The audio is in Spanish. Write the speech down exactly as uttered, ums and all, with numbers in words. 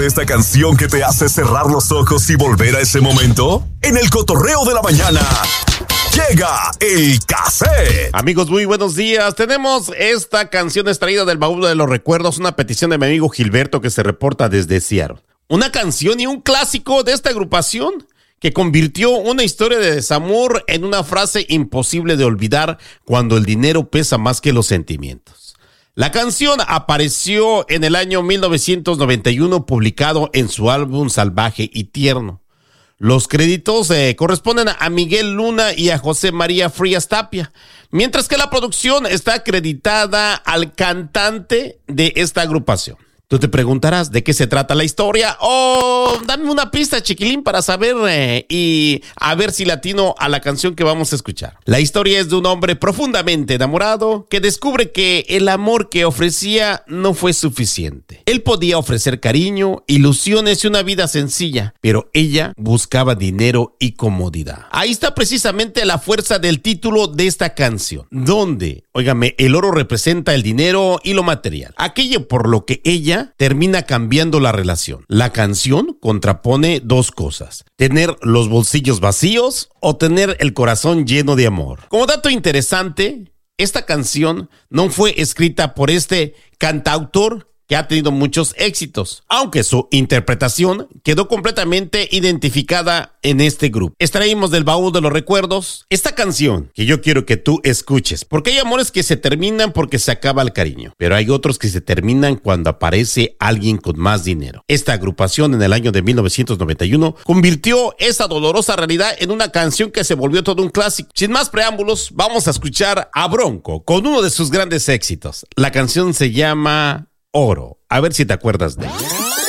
Esta canción que te hace cerrar los ojos y volver a ese momento. En el cotorreo de la mañana llega el cassette. Amigos, muy buenos días. Tenemos esta canción extraída del baúl de los recuerdos, una petición de mi amigo Gilberto que se reporta desde Seattle. Una canción y un clásico de esta agrupación que convirtió una historia de desamor en una frase imposible de olvidar cuando el dinero pesa más que los sentimientos. La canción apareció en el año mil novecientos noventa y uno, publicado en su álbum Salvaje y Tierno. Los créditos eh, corresponden a Miguel Luna y a José María Frías Tapia, mientras que la producción está acreditada al cantante de esta agrupación. Tú te preguntarás de qué se trata la historia. Oh, dame una pista, chiquilín, para saber eh, y a ver si latino a la canción que vamos a escuchar. La historia es de un hombre profundamente enamorado que descubre que el amor que ofrecía no fue suficiente. Él podía ofrecer cariño, ilusiones y una vida sencilla, pero ella buscaba dinero y comodidad. Ahí está precisamente la fuerza del título de esta canción, donde, óigame, el oro representa el dinero y lo material, aquello por lo que ella termina cambiando la relación. La canción contrapone dos cosas: tener los bolsillos vacíos o tener el corazón lleno de amor. Como dato interesante, esta canción no fue escrita por este cantautor que ha tenido muchos éxitos, aunque su interpretación quedó completamente identificada en este grupo. Extraímos del baúl de los recuerdos esta canción que yo quiero que tú escuches, porque hay amores que se terminan porque se acaba el cariño, pero hay otros que se terminan cuando aparece alguien con más dinero. Esta agrupación en el año de mil novecientos noventa y uno convirtió esa dolorosa realidad en una canción que se volvió todo un clásico. Sin más preámbulos, vamos a escuchar a Bronco con uno de sus grandes éxitos. La canción se llama Oro. A ver si te acuerdas de ella.